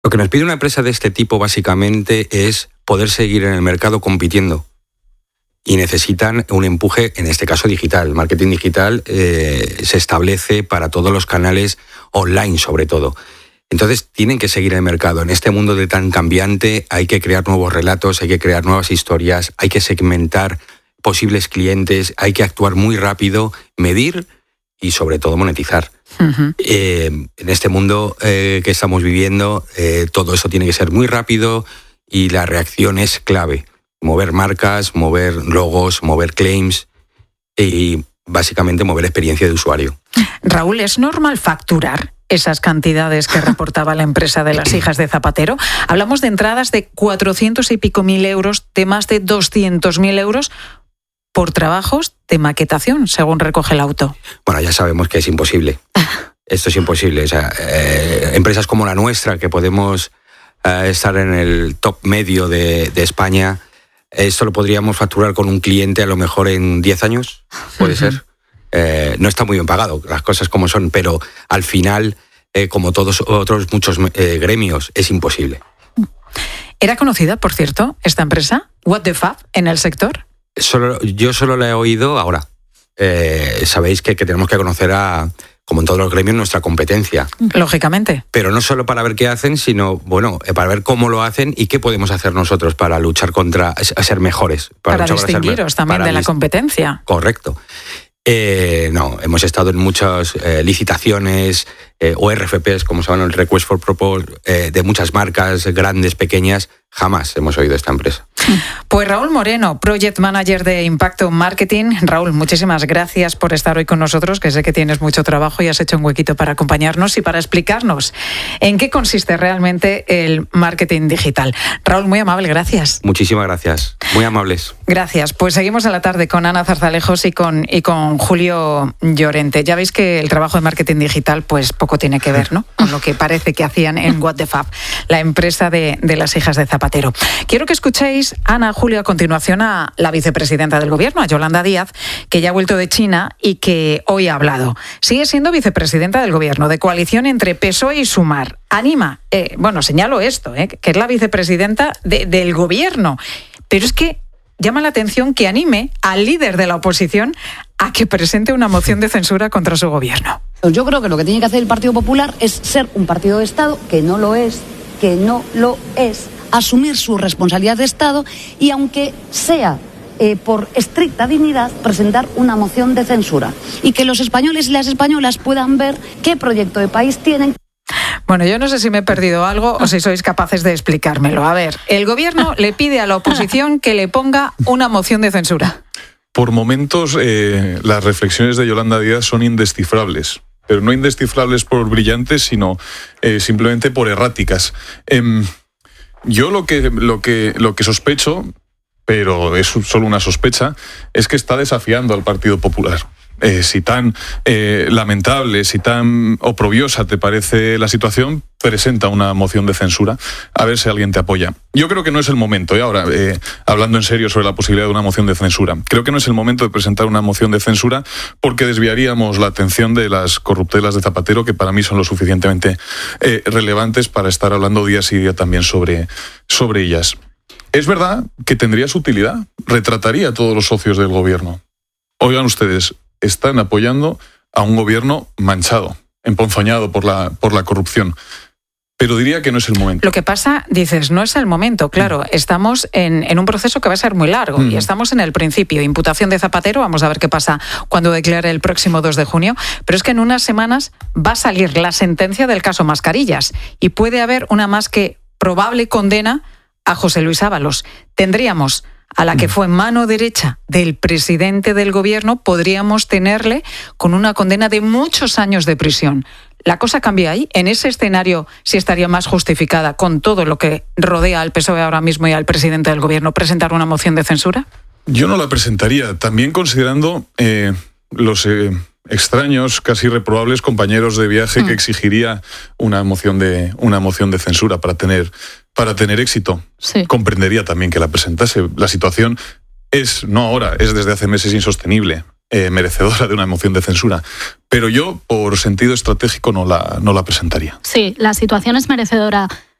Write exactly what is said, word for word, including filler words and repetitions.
Lo que nos pide una empresa de este tipo básicamente es poder seguir en el mercado compitiendo. Y necesitan un empuje, en este caso digital. El marketing digital eh, se establece para todos los canales online, sobre todo. Entonces tienen que seguir en el mercado. En este mundo de tan cambiante hay que crear nuevos relatos, hay que crear nuevas historias, hay que segmentar posibles clientes, hay que actuar muy rápido, medir y sobre todo monetizar. Uh-huh. Eh, en este mundo eh, que estamos viviendo, eh, todo eso tiene que ser muy rápido y la reacción es clave. Mover marcas, mover logos, mover claims y básicamente mover experiencia de usuario. Raúl, ¿es normal facturar esas cantidades que reportaba la empresa de las hijas de Zapatero? Hablamos de entradas de cuatrocientos y pico mil euros, de más de doscientos mil euros por trabajos de maquetación, según recoge el auto. Bueno, ya sabemos que es imposible. Esto es imposible. O sea, eh, empresas como la nuestra, que podemos eh, estar en el top medio de, de España, esto lo podríamos facturar con un cliente a lo mejor en diez años, puede uh-huh. ser. Eh, no está muy bien pagado, las cosas como son, pero al final, eh, como todos otros muchos eh, gremios, es imposible. ¿Era conocida, por cierto, esta empresa, What the Fab, en el sector? Solo, yo solo la he oído ahora. Eh, sabéis que, que tenemos que conocer a, como en todos los gremios, nuestra competencia. Lógicamente. Pero no solo para ver qué hacen, sino, bueno, para ver cómo lo hacen y qué podemos hacer nosotros para luchar contra, a ser mejores. Para, para distinguiros también para de la competencia. Correcto. Eh, no, hemos estado en muchas eh, licitaciones eh, o R F Ps, como se llaman, el Request for Proposal, eh, de muchas marcas grandes, pequeñas. Jamás hemos oído esta empresa. Pues Raúl Moreno, Project Manager de Impacto Marketing. Raúl, muchísimas gracias por estar hoy con nosotros, que sé que tienes mucho trabajo y has hecho un huequito para acompañarnos y para explicarnos en qué consiste realmente el marketing digital. Raúl, muy amable, gracias. Muchísimas gracias, muy amables. Gracias. Pues seguimos a la tarde con Ana Zarzalejos y con, y con Julio Llorente. Ya veis que el trabajo de marketing digital pues poco tiene que ver, ¿no?, con lo que parece que hacían en What the Fab, la empresa de, de las hijas de Zapatero. Quiero que escuchéis, Ana, Julio, a continuación a la vicepresidenta del Gobierno, a Yolanda Díaz, que ya ha vuelto de China y que hoy ha hablado. Sigue siendo vicepresidenta del Gobierno, de coalición entre P S O E y Sumar. Anima, eh, bueno, señalo esto, eh, que es la vicepresidenta de, del Gobierno, pero es que llama la atención que anime al líder de la oposición a que presente una moción de censura contra su gobierno. Yo creo que lo que tiene que hacer el Partido Popular es ser un partido de Estado, que no lo es, que no lo es, asumir su responsabilidad de Estado y, aunque sea eh, por estricta dignidad, presentar una moción de censura. Y que los españoles y las españolas puedan ver qué proyecto de país tienen. Bueno, yo no sé si me he perdido algo o si sois capaces de explicármelo. A ver, el Gobierno le pide a la oposición que le ponga una moción de censura. Por momentos, eh, las reflexiones de Yolanda Díaz son indescifrables. Pero no indescifrables por brillantes, sino eh, simplemente por erráticas. Eh, yo lo que, lo, que, lo que sospecho, pero es solo una sospecha, es que está desafiando al Partido Popular. Eh, si tan eh, lamentable, si tan oprobiosa te parece la situación, presenta una moción de censura, a ver si alguien te apoya. Yo creo que no es el momento, y ahora, eh, hablando en serio sobre la posibilidad de una moción de censura, creo que no es el momento de presentar una moción de censura porque desviaríamos la atención de las corruptelas de Zapatero, que para mí son lo suficientemente eh, relevantes para estar hablando día sí día también sobre, sobre ellas. Es verdad que tendría su utilidad, retrataría a todos los socios del gobierno. Oigan ustedes, están apoyando a un gobierno manchado, emponzoñado por la, por la corrupción. Pero diría que no es el momento. Lo que pasa, dices, no es el momento, claro. Mm. Estamos en, en un proceso que va a ser muy largo mm. y estamos en el principio. Imputación de Zapatero, vamos a ver qué pasa cuando declare el próximo dos de junio. Pero es que en unas semanas va a salir la sentencia del caso Mascarillas y puede haber una más que probable condena a José Luis Ábalos. Tendríamos a la que fue mano derecha del presidente del gobierno, podríamos tenerle con una condena de muchos años de prisión. ¿La cosa cambia ahí? ¿En ese escenario sí estaría más justificada, con todo lo que rodea al P S O E ahora mismo y al presidente del gobierno, presentar una moción de censura? Yo no la presentaría, también considerando eh, los eh, extraños, casi reprobables compañeros de viaje mm. que exigiría una moción de, una moción de censura para tener... Para tener éxito, sí. Comprendería también que la presentase. La situación es, no ahora, es desde hace meses insostenible, eh, merecedora de una moción de censura. Pero yo, por sentido estratégico, no la, no la presentaría. Sí, la situación es merecedora